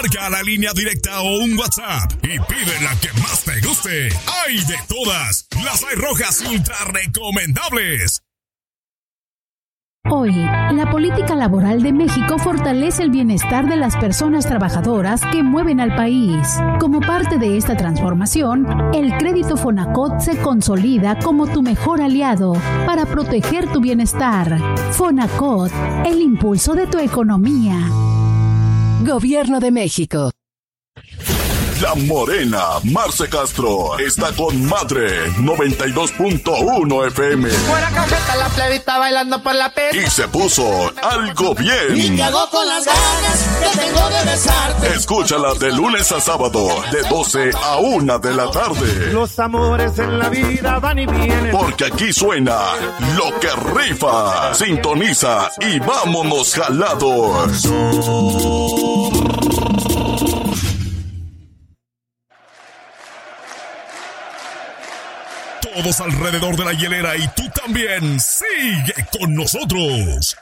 Marca la línea directa o un WhatsApp y pide la que más te guste. ¡Hay de todas! Las hay rojas y ultra recomendables. Hoy, la política laboral de México fortalece el bienestar de las personas trabajadoras que mueven al país. Como parte de esta transformación, el crédito Fonacot se consolida como tu mejor aliado para proteger tu bienestar. Fonacot, el impulso de tu economía. Gobierno de México. La morena Marce Castro está con Madre 92.1 FM. Fuera cajeta, la plebita bailando por la pista. Y se puso algo bien. Y cagó con las ganas que tengo de besarte. Escúchala de lunes a sábado, de 12 a 1 de la tarde. Los amores en la vida van y vienen. Porque aquí suena lo que rifa. Sintoniza y vámonos jalados. Todos alrededor de la hielera y tú también. Sigue con nosotros.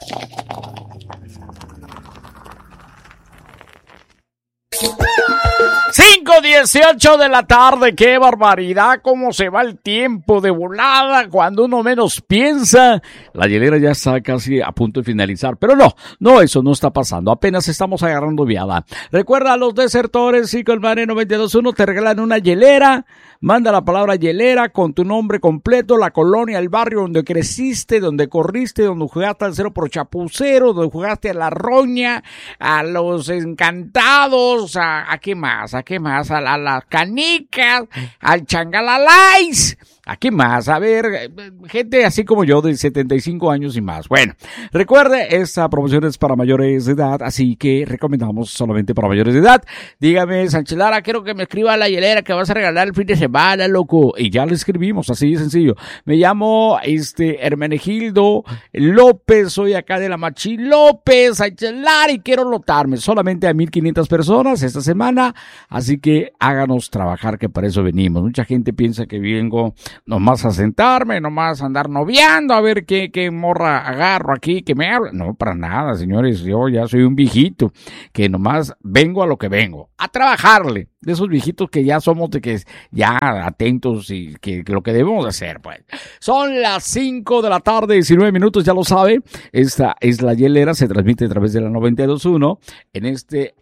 Cinco 18 de la tarde, qué barbaridad, cómo se va el tiempo de volada cuando uno menos piensa. La hielera ya está casi a punto de finalizar, pero no, eso no está pasando, apenas estamos agarrando viada. Recuerda, a los desertores y con Madre 92.1 te regalan una hielera. Manda la palabra hielera con tu nombre completo, la colonia, el barrio donde creciste, donde corriste, donde jugaste al 0 por Chapucero, donde jugaste a la Roña, a los Encantados, a qué más, a las canicas, al Changalalais. ¿A qué más? A ver, gente así como yo de 75 años y más. Bueno, recuerde, esta promoción es para mayores de edad, así que recomendamos solamente para mayores de edad. Dígame, Sánchez Lara, quiero que me escriba la hielera que vas a regalar el fin de semana, loco. Y ya le escribimos, así de sencillo. Me llamo, Hermenegildo López, soy acá de la Machi López, Sánchez Lara, y quiero lotarme solamente a 1,500 personas esta semana, así que háganos trabajar, que para eso venimos. Mucha gente piensa que vengo nomás a sentarme, nomás a andar noviando, a ver qué morra agarro aquí, que me habla. No, para nada, señores, yo ya soy un viejito, que nomás vengo a lo que vengo, a trabajarle, de esos viejitos que ya somos de que ya atentos y que lo que debemos hacer, pues. Son las 5 de la tarde, 19 minutos, ya lo sabe, esta es la hielera, se transmite a través de la 92.1, en este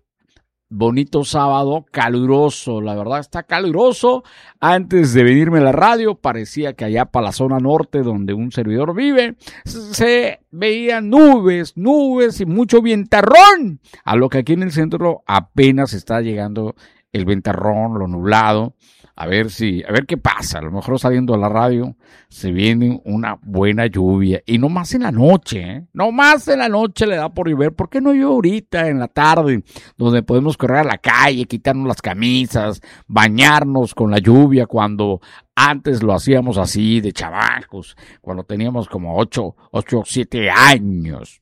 bonito sábado, caluroso, la verdad está caluroso. Antes de venirme a la radio, parecía que allá para la zona norte donde un servidor vive, se veían nubes y mucho ventarrón, a lo que aquí en el centro apenas está llegando el ventarrón, lo nublado. A ver qué pasa, a lo mejor saliendo a la radio se viene una buena lluvia, y no más en la noche, no más en la noche le da por llover. ¿Por qué no llueve ahorita en la tarde, donde podemos correr a la calle, quitarnos las camisas, bañarnos con la lluvia, cuando antes lo hacíamos así de chavacos, cuando teníamos como 8 o 7 años?